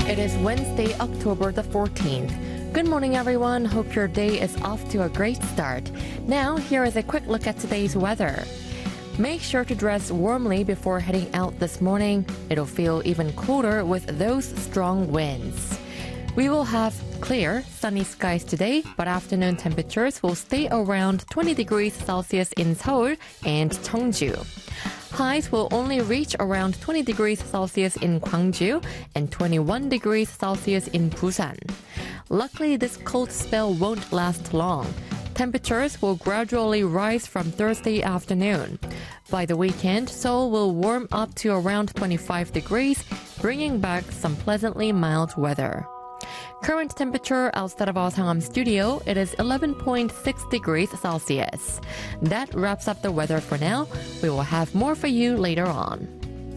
It is Wednesday, October the 14th. Good morning, everyone. Hope your day is off to a great start. Now, here is a quick look at today's weather. Make sure to dress warmly before heading out this morning. It'll feel even colder with those strong winds. We will have clear, sunny skies today, but afternoon temperatures will stay around 20 degrees Celsius in Seoul and Cheongju. Highs will only reach around 20 degrees Celsius in Gwangju and 21 degrees Celsius in Busan. Luckily, this cold spell won't last long. Temperatures will gradually rise from Thursday afternoon. By the weekend, Seoul will warm up to around 25 degrees, bringing back some pleasantly mild weather. Current temperature outside of our Sangam studio, it is 11.6 degrees Celsius. That wraps up the weather for now. We will have more for you later on.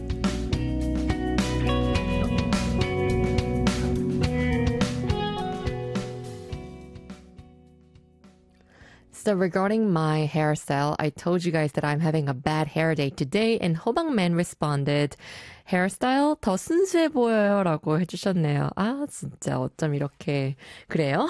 So regarding my hairstyle, I told you guys that I'm having a bad hair day today, and 호박맨 responded, hairstyle 더 순수해 보여요 라고 해주셨네요. 아, 진짜 어쩜 이렇게 그래요?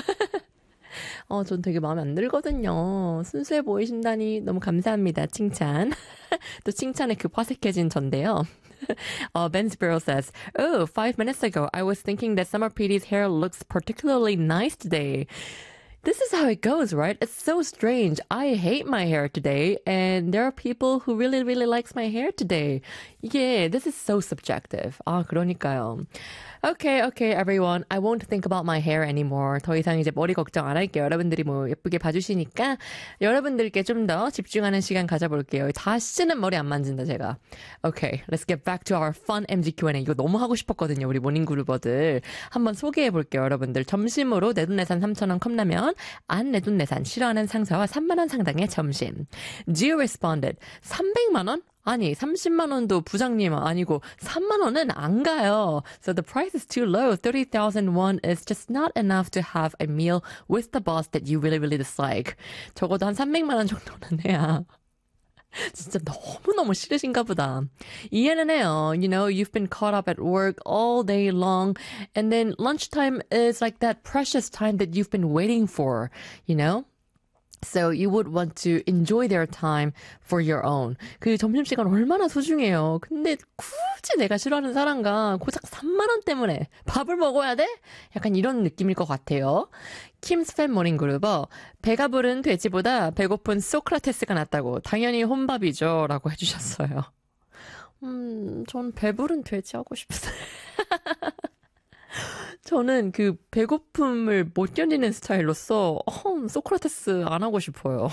전 되게 마음에 안 들거든요. 순수해 보이신다니 너무 감사합니다. 칭찬. 또 칭찬에 화색해진 전데요. Ben Sparrow says, 5 minutes ago, I was thinking that Summer PD's hair looks particularly nice today. This is how it goes, right? It's so strange. I hate my hair today, and there are people who really, really likes my hair today. Yeah, this is so subjective. 그러니까요. Okay, everyone. I won't think about my hair anymore. 더 이상 이제 머리 걱정 안 할게요. 여러분들이 뭐 예쁘게 봐주시니까 여러분들께 좀 더 집중하는 시간 가져볼게요. 다시는 머리 안 만진다, 제가. Okay, let's get back to our fun MG Q&A. 이거 너무 하고 싶었거든요, 우리 모닝그루버들. 한번 소개해볼게요, 여러분들. 점심으로 내돈내산 3,000원 컵라면, 안 내돈내산 싫어하는 상사와 3만 원 상당의 점심. Gio responded, 300만 원? 아니, 30만 원도 부장님 아니고 3만 원은 안 가요. So the price is too low. 30,000 won is just not enough to have a meal with the boss that you really, really dislike. 적어도 한 300만 원 정도는 해야. 진짜 너무너무 싫으신가 보다. 이해는 해요. You know, you've been caught up at work all day long, and then lunchtime is like that precious time that you've been waiting for, you know? So you would want to enjoy their time for your own. 그 점심시간 얼마나 소중해요. 근데 굳이 내가 싫어하는 사람과 고작 3만 원 때문에 밥을 먹어야 돼? 약간 이런 느낌일 것 같아요. 킴스팬 모닝그룹어, 배가 부른 돼지보다 배고픈 소크라테스가 낫다고. 당연히 혼밥이죠. 라고 해주셨어요. 전 배부른 돼지 하고 싶어요. 저는 그 배고픔을 못 견디는 스타일로서 소크라테스 안 하고 싶어요.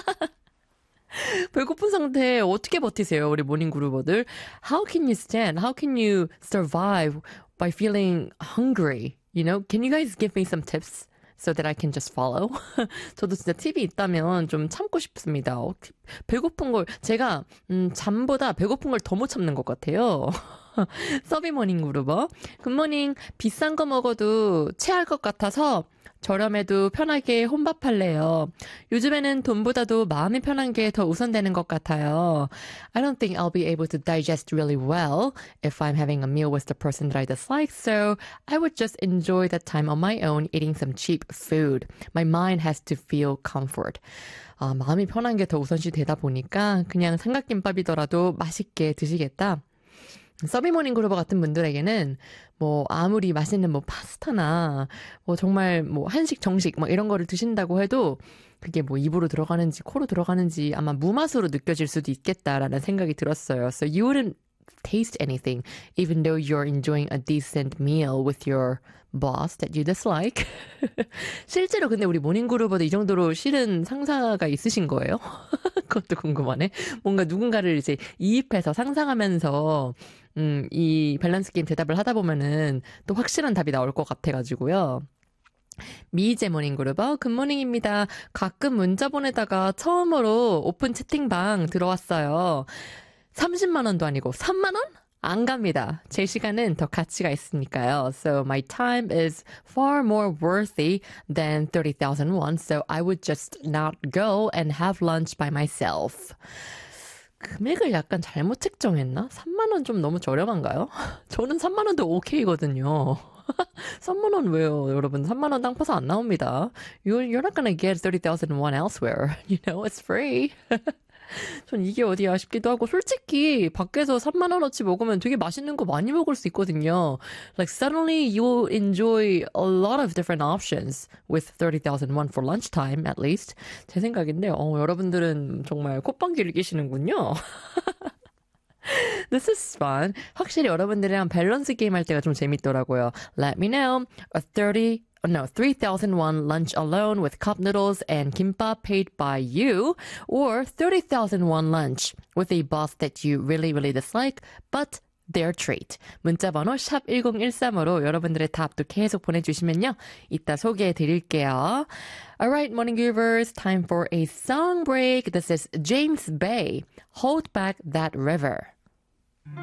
배고픈 상태에 어떻게 버티세요, 우리 모닝그루버들? How can you stand? How can you survive by feeling hungry? You know, can you guys give me some tips? So that I can just follow. 저도 진짜 팁이 있다면 좀 참고 싶습니다. 배고픈 걸, 제가, 잠보다 배고픈 걸 더 못 참는 것 같아요. 서비모닝 그루버. 굿모닝. 비싼 거 먹어도 체할 것 같아서 저렴해도 편하게 혼밥할래요. 요즘에는 돈보다도 마음이 편한 게 더 우선되는 것 같아요. I don't think I'll be able to digest really well if I'm having a meal with the person that I dislike, so I would just enjoy that time on my own eating some cheap food. My mind has to feel comfort. 마음이 편한 게 더 우선시 되다 보니까 그냥 삼각김밥이더라도 맛있게 드시겠다. 서비모닝 그루버 같은 분들에게는 뭐 아무리 맛있는 뭐 파스타나 뭐 정말 뭐 한식 정식 막 이런 거를 드신다고 해도 그게 뭐 입으로 들어가는지 코로 들어가는지 아마 무맛으로 느껴질 수도 있겠다라는 생각이 들었어요. So you wouldn't taste anything even though you're enjoying a decent meal with your boss that you dislike. 실제로 근데 우리 모닝그룹어도 이 정도로 싫은 상사가 있으신 거예요? 그것도 궁금하네. 뭔가 누군가를 이제 이입해서 상상하면서 이 밸런스 게임 대답을 하다 보면은 또 확실한 답이 나올 것 같아가지고요. 미이제 모닝그룹어 굿모닝입니다. 가끔 문자 보내다가 처음으로 오픈 채팅방 들어왔어요. 30만 원도 아니고 3만 원? 안 갑니다. 제 시간은 더 가치가 있으니까요. So my time is far more worthy than 30,000 won. So I would just not go and have lunch by myself. 금액을 약간 잘못 책정했나? 3만 원 좀 너무 저렴한가요? 저는 3만 원도 오케이거든요. 3만 원 왜요, 여러분? 3만 원 땅 파서 안 나옵니다. You're not gonna get 30,001 elsewhere. You know, it's free. 전 이게 어디야 싶기도 하고 솔직히 밖에서 3만 원어치 먹으면 되게 맛있는 거 많이 먹을 수 있거든요. Like suddenly you'll enjoy a lot of different options with 30,001 for lunchtime at least. 제 생각인데 여러분들은 정말 콧방귀를 끼시는군요. This is fun. 확실히 여러분들이랑 밸런스 게임 할 때가 좀 재밌더라고요. Let me know. 3,001 lunch alone with cup noodles and kimbap paid by you, or 30,001 lunch with a boss that you really, really dislike, but their treat. 문자번호 샵 1013으로 여러분들의 답도 계속 보내주시면요. 이따 소개해 드릴게요. Alright, morning givers, time for a song break. This is James Bay, Hold Back That River.